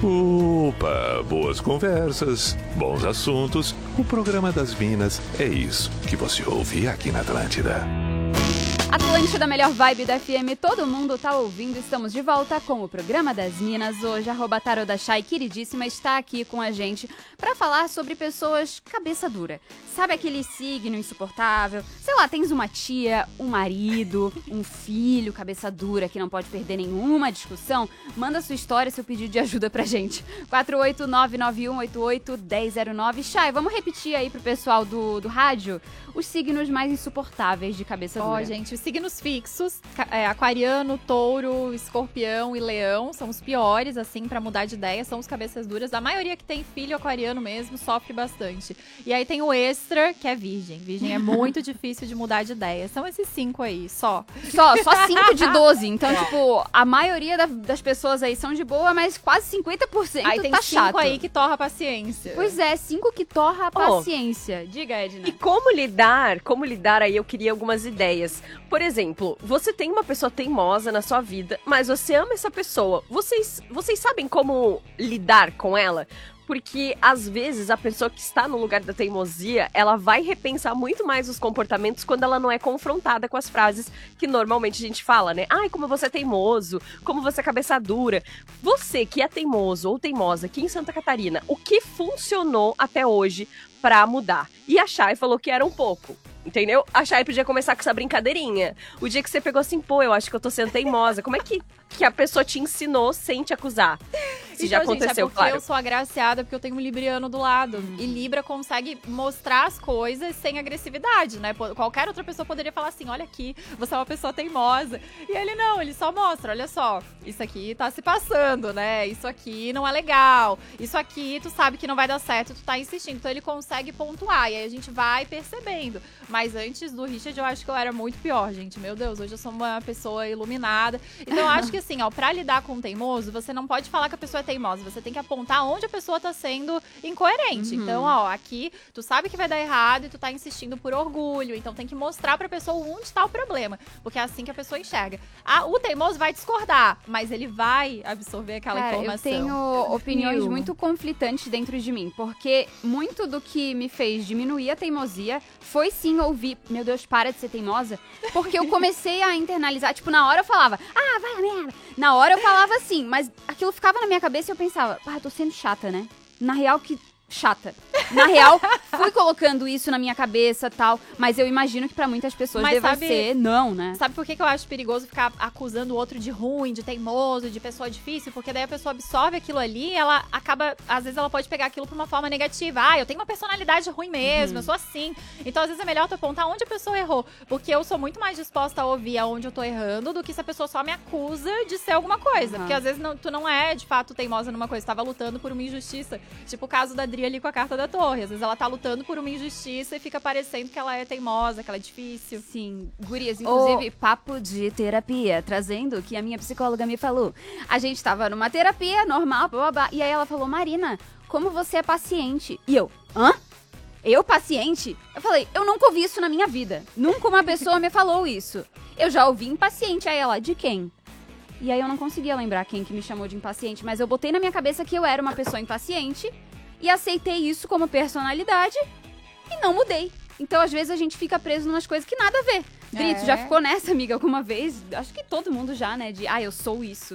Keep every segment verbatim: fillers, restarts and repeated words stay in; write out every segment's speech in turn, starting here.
Opa, boas conversas, bons assuntos. O programa das Minas é isso que você ouve aqui na Atlântida. Atlântida, melhor vibe da F M, todo mundo tá ouvindo. Estamos de volta com o programa das Minas. Hoje, arroba Tarô da Chay, queridíssima, está aqui com a gente para falar sobre pessoas cabeça dura. Sabe aquele signo insuportável? Sei lá, tens uma tia, um marido, um filho cabeça dura que não pode perder nenhuma discussão? Manda sua história, seu pedido de ajuda pra gente. quatro oito nove nove um oito oito um zero zero nove. Chay, vamos repetir aí pro pessoal do, do rádio os signos mais insuportáveis de cabeça dura. Ó, gente, os signos fixos, é, aquariano, touro, escorpião e leão, são os piores, assim, pra mudar de ideia, são os cabeças duras. A maioria que tem filho aquariano mesmo sofre bastante. E aí tem o extra, que é virgem. Virgem é muito difícil de mudar de ideia. São esses cinco aí, só. Só, só cinco de doze. Então, tipo, a maioria da, das pessoas aí são de boa, mas quase cinquenta por cento aí tem tá cinco chato. aí que torra a paciência. Pois é, cinco que torra a Oh. paciência. Diga, Edna. E como lidar, como lidar aí, eu queria algumas ideias. Por exemplo, você tem uma pessoa teimosa na sua vida, mas você ama essa pessoa. Vocês, vocês sabem como lidar com ela? Porque, às vezes, a pessoa que está no lugar da teimosia, ela vai repensar muito mais os comportamentos quando ela não é confrontada com as frases que normalmente a gente fala, né? Ai, como você é teimoso, como você é cabeça dura. Você que é teimoso ou teimosa aqui em Santa Catarina, o que funcionou até hoje pra mudar? E a Chay falou que era um pouco. Entendeu? A Chay podia começar com essa brincadeirinha. O dia que você pegou assim, pô, eu acho que eu tô sendo teimosa. Como é que, que a pessoa te ensinou sem te acusar? Se então, já aconteceu, gente, é porque claro. eu sou agraciada, porque eu tenho um libriano do lado. Uhum. E Libra consegue mostrar as coisas sem agressividade, né? Qualquer outra pessoa poderia falar assim, olha aqui, você é uma pessoa teimosa. E ele não, ele só mostra, olha só, isso aqui tá se passando, né? Isso aqui não é legal. Isso aqui, tu sabe que não vai dar certo, tu tá insistindo. Então ele consegue pontuar, e aí a gente vai percebendo. Mas antes do Richard, eu acho que eu era muito pior, gente. Meu Deus, hoje eu sou uma pessoa iluminada. Então eu acho que assim, ó, pra lidar com um teimoso, você não pode falar que a pessoa é teimosa. Você tem que apontar onde a pessoa tá sendo incoerente. Uhum. Então, ó, aqui, tu sabe que vai dar errado e tu tá insistindo por orgulho. Então tem que mostrar pra pessoa onde tá o problema. Porque é assim que a pessoa enxerga. Ah, o teimoso vai discordar, mas ele vai absorver aquela Cara, informação. eu tenho opiniões muito conflitantes dentro de mim. Porque muito do que me fez diminuir a teimosia foi sim ouvir, meu Deus, para de ser teimosa. Porque eu comecei a internalizar, tipo, na hora eu falava, ah, vai a merda. Na hora eu falava assim, mas aquilo ficava na minha cabeça e eu pensava, ah, eu tô sendo chata, né? Na real que chata. Na real, fui colocando isso na minha cabeça e tal, mas eu imagino que pra muitas pessoas Mas deva sabe- ser não, né? Sabe por que que eu acho perigoso ficar acusando o outro de ruim, de teimoso, de pessoa difícil? Porque daí a pessoa absorve aquilo ali e ela acaba... Às vezes ela pode pegar aquilo pra uma forma negativa. Ah, eu tenho uma personalidade ruim mesmo, eu sou assim. Então, às vezes é melhor tu apontar onde a pessoa errou. Porque eu sou muito mais disposta a ouvir aonde eu tô errando do que se a pessoa só me acusa de ser alguma coisa. Uhum. Porque às vezes não- tu não é, de fato, teimosa numa coisa. Tu tava lutando por uma injustiça. Tipo o caso da Adri ali com a carta da torre. Às vezes ela tá lutando por uma injustiça e fica parecendo que ela é teimosa, que ela é difícil. Sim, gurias, inclusive, papo de terapia, trazendo o que a minha psicóloga me falou. A gente tava numa terapia normal, blá, blá, blá, e aí ela falou, Marina, como você é paciente? E eu, hã? Eu paciente? Eu falei, eu nunca ouvi isso na minha vida. Nunca uma pessoa me falou isso. Eu já ouvi impaciente. Aí ela, de quem? E aí eu não conseguia lembrar quem que me chamou de impaciente, mas eu botei na minha cabeça que eu era uma pessoa impaciente e aceitei isso como personalidade e não mudei. Então, às vezes, a gente fica preso em umas coisas que nada a ver. Dri, tu É. já ficou nessa, amiga, alguma vez? Acho que todo mundo já, né? De, ah, eu sou isso.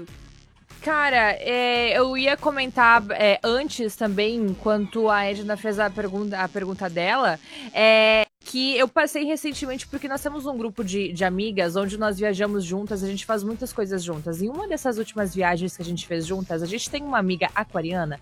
Cara, é, eu ia comentar é, antes também, enquanto a Edna fez a pergunta, a pergunta dela, é, que eu passei recentemente, porque nós temos um grupo de, de amigas onde nós viajamos juntas, a gente faz muitas coisas juntas. Em uma dessas últimas viagens que a gente fez juntas, a gente tem uma amiga aquariana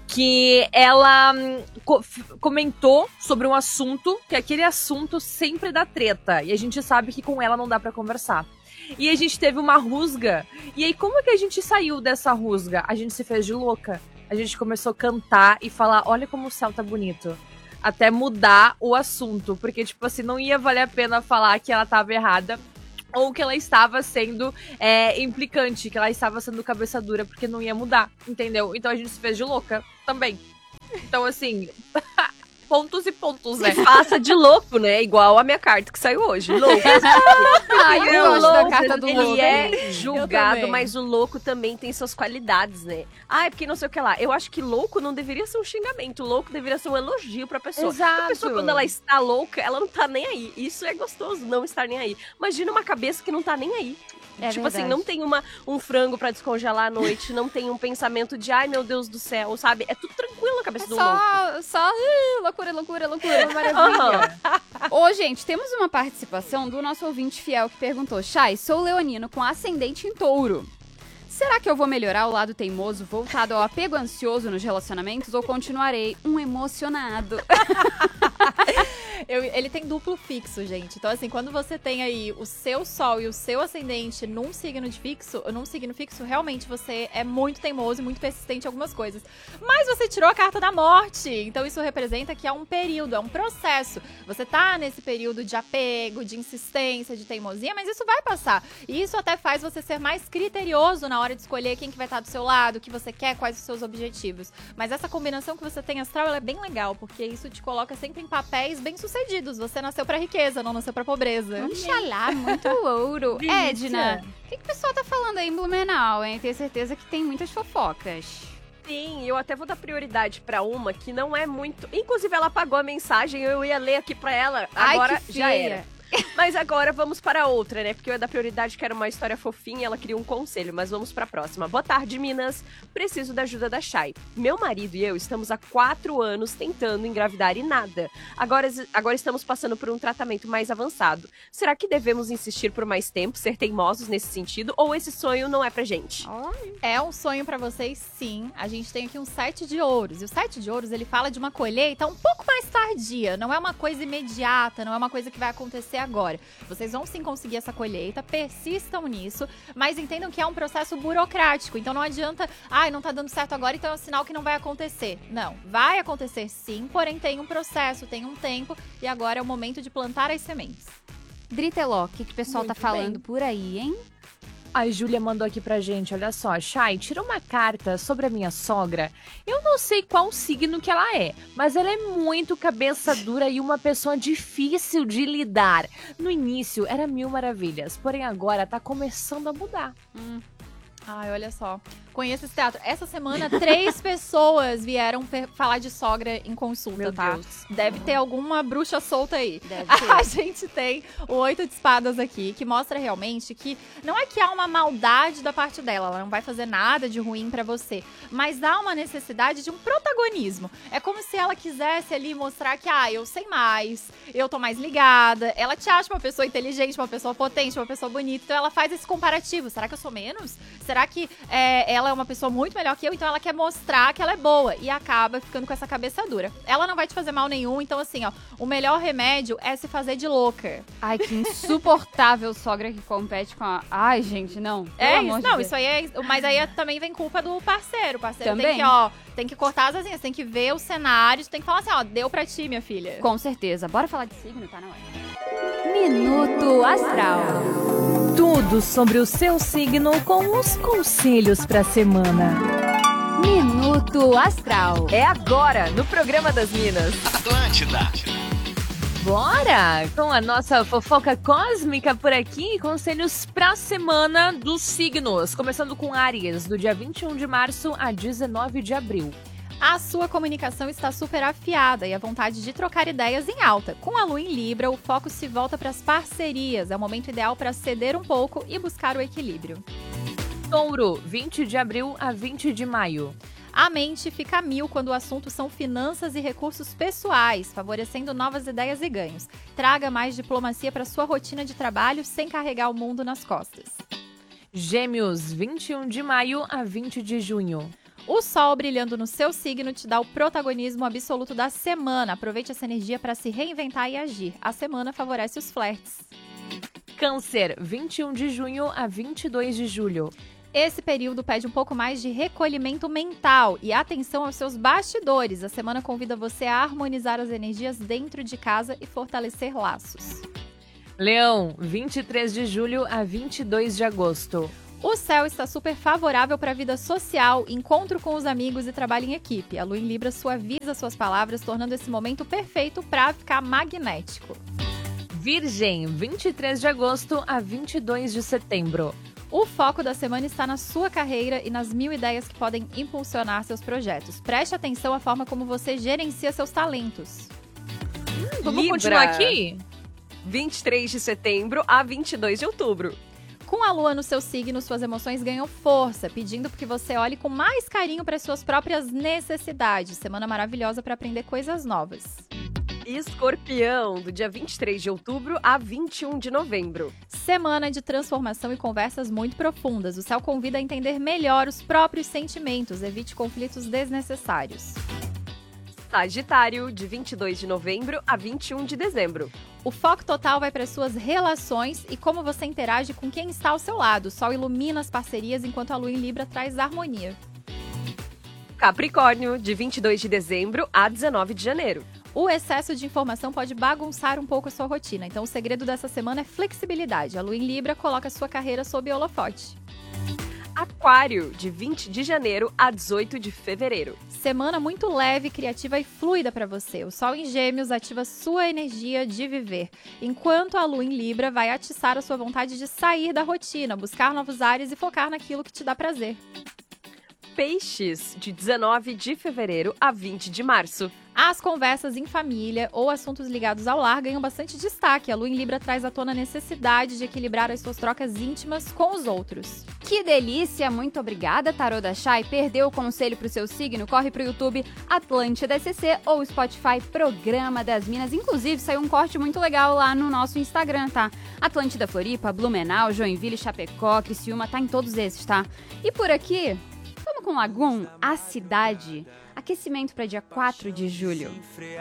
que ela hum, co- f- comentou sobre um assunto, que aquele assunto sempre dá treta, e a gente sabe que com ela não dá pra conversar. E a gente teve uma rusga. E aí, como é que a gente saiu dessa rusga? A gente se fez de louca. A gente começou a cantar e falar, olha como o céu tá bonito. Até mudar o assunto. Porque, tipo assim, não ia valer a pena falar que ela tava errada. Ou que ela estava sendo é, implicante. Que ela estava sendo cabeça dura. Porque não ia mudar, entendeu? Então a gente se fez de louca também. Então, assim... pontos e pontos, né? Se faça de louco, né? Igual a minha carta que saiu hoje. Louco. Ai, Porque eu o gosto da louco, carta do ele louco. é julgado, também. mas o louco também tem suas qualidades, né? Ah, é porque não sei o que lá. Eu acho que louco não deveria ser um xingamento. Louco deveria ser um elogio pra pessoa. Exato. A pessoa, quando ela está louca, ela não tá nem aí. Isso é gostoso, não estar nem aí. Imagina uma cabeça que não tá nem aí. É tipo verdade. assim, não tem uma, um frango pra descongelar à noite, não tem um pensamento de, ai meu Deus do céu, sabe? É tudo tranquilo na cabeça É do louco. só, só uh, loucura, loucura, loucura. Maravilha. Ô, gente, temos uma participação do nosso ouvinte fiel que perguntou: Chay, sou leonino com ascendente em touro. Será que eu vou melhorar o lado teimoso voltado ao apego ansioso nos relacionamentos ou continuarei um emocionado? Eu- ele tem duplo fixo, gente. Então, assim, quando você tem aí o seu sol e o seu ascendente num signo de fixo, num signo fixo, realmente você é muito teimoso e muito persistente em algumas coisas. Mas você tirou a carta da morte. Então, isso representa que é um período, é um processo. Você tá nesse período de apego, de insistência, de teimosia, mas isso vai passar. E isso até faz você ser mais criterioso na hora de escolher quem que vai estar do seu lado, o que você quer, quais os seus objetivos. Mas essa combinação que você tem astral, ela é bem legal, porque isso te coloca sempre em papéis bem-sucedidos. Você nasceu pra riqueza, não nasceu pra pobreza. Oxalá, muito ouro. Delícia. Edna, o que, que o pessoal tá falando aí em Blumenau, hein? Tenho certeza que tem muitas fofocas. Sim, eu até vou dar prioridade pra uma que não é muito... Inclusive, ela apagou a mensagem, eu ia ler aqui pra ela, agora Ai, que já feia. era. Mas agora vamos para outra, né? Porque eu ia dar prioridade, que era uma história fofinha e ela queria um conselho. Mas vamos para a próxima. Boa tarde, Minas. Preciso da ajuda da Chay. Meu marido e eu estamos há quatro anos tentando engravidar e nada. Agora, agora estamos passando por um tratamento mais avançado. Será que devemos insistir por mais tempo, ser teimosos nesse sentido? Ou esse sonho não é pra gente? É um sonho pra vocês, sim. A gente tem aqui um sete de ouros. E o sete de ouros, ele fala de uma colheita um pouco mais tardia. Não é uma coisa imediata, não é uma coisa que vai acontecer agora. Vocês vão sim conseguir essa colheita, persistam nisso, mas entendam que é um processo burocrático. Então não adianta, ai, não tá dando certo agora, então é um sinal que não vai acontecer. Não, vai acontecer sim, porém tem um processo, tem um tempo, e agora é o momento de plantar as sementes. Driteló, o que, que o pessoal Muito tá falando bem. por aí, hein? A Júlia mandou aqui pra gente, olha só. Chay, tira uma carta sobre a minha sogra. Eu não sei qual signo que ela é, mas ela é muito cabeça dura e uma pessoa difícil de lidar. No início era mil maravilhas, porém agora tá começando a mudar. Ai, olha só. Conheço esse teatro. Essa semana, três pessoas vieram per- falar de sogra em consulta, Meu tá? Deus. Deve ter alguma bruxa solta aí. Deve A ter. gente tem o oito de espadas aqui, que mostra realmente que não é que há uma maldade da parte dela, ela não vai fazer nada de ruim pra você, mas há uma necessidade de um protagonismo. É como se ela quisesse ali mostrar que, ah, eu sei mais, eu tô mais ligada, ela te acha uma pessoa inteligente, uma pessoa potente, uma pessoa bonita, então ela faz esse comparativo. Será que eu sou menos? Será que é, ela é uma pessoa muito melhor que eu? Então ela quer mostrar que ela é boa e acaba ficando com essa cabeça dura. Ela não vai te fazer mal nenhum, então assim, ó, o melhor remédio é se fazer de louca. Ai, que insuportável sogra que compete com a... Ai, gente, não. Pelo É amor isso, de não, Deus. isso aí é. Mas aí é- também vem culpa do parceiro. O parceiro tem Também. que, ó, tem que cortar as asinhas, tem que ver o cenário, tem que falar assim, ó, deu pra ti, minha filha. Com certeza. Bora falar de signo, tá na hora. Minuto Astral. Tudo sobre o seu signo com os conselhos pra semana. Minuto Astral. É agora, no programa das Minas. Bora com a nossa fofoca cósmica por aqui, conselhos pra semana dos signos. Começando com Áries, do dia vinte e um de março a dezenove de abril. A sua comunicação está super afiada e a vontade de trocar ideias em alta. Com a lua em Libra, o foco se volta para as parcerias. É o momento ideal para ceder um pouco e buscar o equilíbrio. Touro, vinte de abril a vinte de maio. A mente fica a mil quando o assunto são finanças e recursos pessoais, favorecendo novas ideias e ganhos. Traga mais diplomacia para sua rotina de trabalho sem carregar o mundo nas costas. Gêmeos, vinte e um de maio a vinte de junho. O sol brilhando no seu signo te dá o protagonismo absoluto da semana. Aproveite essa energia para se reinventar e agir. A semana favorece os flertes. Câncer, vinte e um de junho a vinte e dois de julho. Esse período pede um pouco mais de recolhimento mental e atenção aos seus bastidores. A semana convida você a harmonizar as energias dentro de casa e fortalecer laços. Leão, vinte e três de julho a vinte e dois de agosto. O céu está super favorável para a vida social, encontro com os amigos e trabalho em equipe. A lua em Libra suaviza suas palavras, tornando esse momento perfeito para ficar magnético. Virgem, vinte e três de agosto a vinte e dois de setembro. O foco da semana está na sua carreira e nas mil ideias que podem impulsionar seus projetos. Preste atenção à forma como você gerencia seus talentos. Vamos Libra. continuar aqui? vinte e três de setembro a vinte e dois de outubro. Com a lua no seu signo, suas emoções ganham força, pedindo que você olhe com mais carinho para as suas próprias necessidades. Semana maravilhosa para aprender coisas novas. Escorpião, do dia vinte e três de outubro a vinte e um de novembro. Semana de transformação e conversas muito profundas. O céu convida a entender melhor os próprios sentimentos. Evite conflitos desnecessários. Sagitário, de vinte e dois de novembro a vinte e um de dezembro. O foco total vai para suas relações e como você interage com quem está ao seu lado. O sol ilumina as parcerias, enquanto a lua em Libra traz harmonia. Capricórnio, de vinte e dois de dezembro a dezenove de janeiro. O excesso de informação pode bagunçar um pouco a sua rotina, então o segredo dessa semana é flexibilidade. A lua em Libra coloca sua carreira sob holofote. Aquário, de vinte de janeiro a dezoito de fevereiro. Semana muito leve, criativa e fluida para você. O sol em Gêmeos ativa sua energia de viver, enquanto a lua em Libra vai atiçar a sua vontade de sair da rotina, buscar novos ares e focar naquilo que te dá prazer. Peixes, de dezenove de fevereiro a vinte de março. As conversas em família ou assuntos ligados ao lar ganham bastante destaque. A lua em Libra traz à tona a necessidade de equilibrar as suas trocas íntimas com os outros. Que delícia! Muito obrigada, Tarô da Chay. Perdeu o conselho pro seu signo? Corre pro YouTube Atlântida S C ou Spotify Programa das Minas. Inclusive, saiu um corte muito legal lá no nosso Instagram, tá? Atlântida Floripa, Blumenau, Joinville, Chapecó, Criciúma, tá em todos esses, tá? E por aqui, vamos com Lagum, A Cidade. Aquecimento para dia quatro de julho.